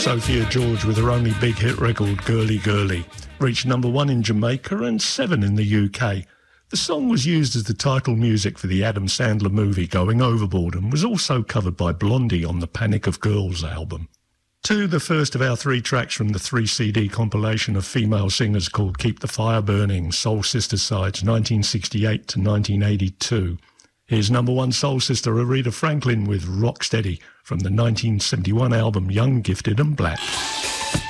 Sophia George with her only big hit record, Girly Girly, reached number 1 in Jamaica and 7 in the UK. The song was used as the title music for the Adam Sandler movie Going Overboard and was also covered by Blondie on the Panic of Girls album. The first of our 3 tracks from the 3-CD compilation of female singers called Keep the Fire Burning, Soul Sister Sides 1968 to 1982. Here's number 1 soul sister Aretha Franklin with Rocksteady from the 1971 album Young, Gifted and Black.